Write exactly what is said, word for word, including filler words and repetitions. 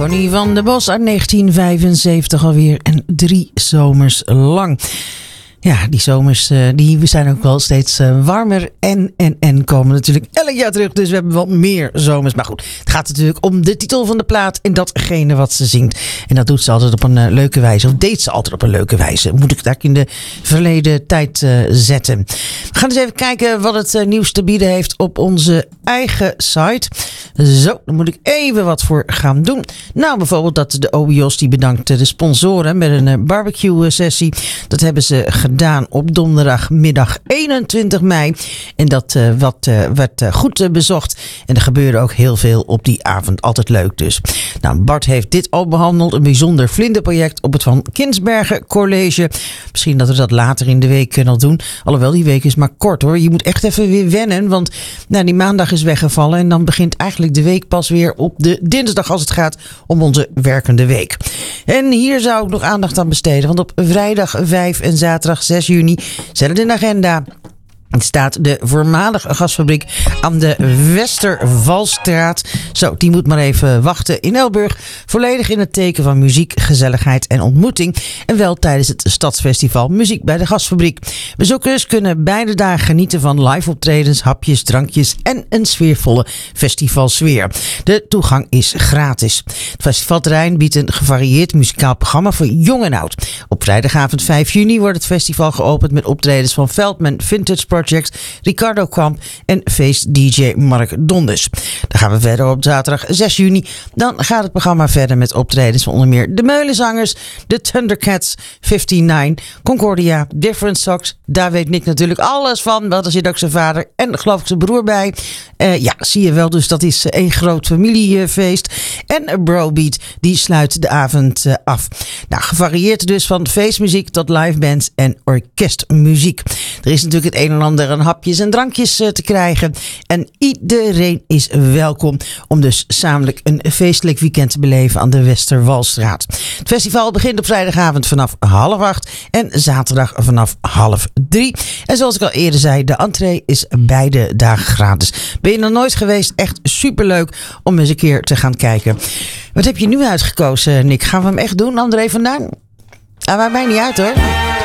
Connie van der Bos uit negentien vijfenzeventig alweer en drie zomers lang. Ja, die zomers uh, die zijn ook wel steeds uh, warmer en, en, en komen natuurlijk elk jaar terug. Dus we hebben wel meer zomers. Maar goed, het gaat natuurlijk om de titel van de plaat en datgene wat ze zingt. En dat doet ze altijd op een uh, leuke wijze. Of deed ze altijd op een leuke wijze. Moet ik het eigenlijk in de verleden tijd uh, zetten. We gaan eens even kijken wat het uh, nieuws te bieden heeft op onze eigen site. Zo, dan moet ik even wat voor gaan doen. Nou, bijvoorbeeld dat de O B I O S die bedankt de sponsoren met een uh, barbecue sessie. Dat hebben ze gedaan. gedaan op donderdagmiddag eenentwintig mei. En dat uh, wat, uh, werd uh, goed uh, bezocht. En er gebeurde ook heel veel op die avond. Altijd leuk dus. Nou, Bart heeft dit al behandeld. Een bijzonder vlinderproject op het Van Kinsbergen College. Misschien dat we dat later in de week uh, nog doen. Alhoewel, die week is maar kort hoor. Je moet echt even weer wennen. Want nou, die maandag is weggevallen. En dan begint eigenlijk de week pas weer op de dinsdag als het gaat om onze werkende week. En hier zou ik nog aandacht aan besteden. Want op vrijdag vijf en zaterdag zes juni, zet het in de agenda, staat de voormalige gasfabriek aan de Westervalstraat. Zo, die moet maar even wachten in Elburg. Volledig in het teken van muziek, gezelligheid en ontmoeting. En wel tijdens het Stadsfestival Muziek bij de Gasfabriek. Bezoekers kunnen beide dagen genieten van live optredens, hapjes, drankjes en een sfeervolle festivalsfeer. De toegang is gratis. Het festivalterrein biedt een gevarieerd muzikaal programma voor jong en oud. Op vrijdagavond vijf juni wordt het festival geopend met optredens van Veldman Vintage Project, Ricardo Kamp en feest D J Mark Donders. Dan gaan we verder op zaterdag zes juni. Dan gaat het programma verder met optredens van onder meer de Meulenzangers, de Thundercats, vijfenvijftig, Concordia, Different Socks. Daar weet Nick natuurlijk alles van. Want er zit ook zijn vader en geloof ik zijn broer bij. Uh, ja, zie je wel. Dus dat is één groot familiefeest. En Brobeat, die sluit de avond uh, af. Nou, gevarieerd dus van feestmuziek tot livebands en orkestmuziek. Er is natuurlijk het een en ander aan hapjes en drankjes uh, te krijgen. En iedereen is welkom om dus samen een feestelijk weekend te beleven aan de Westerwalstraat. Het festival begint op vrijdagavond vanaf half acht en zaterdag vanaf half drie. En zoals ik al eerder zei, de entree is beide dagen gratis. Ben je nog nooit geweest? Echt superleuk om eens een keer te gaan kijken. Wat heb je nu uitgekozen, Nick? Gaan we hem echt doen, André vandaan? Ah, maakt mij niet uit hoor.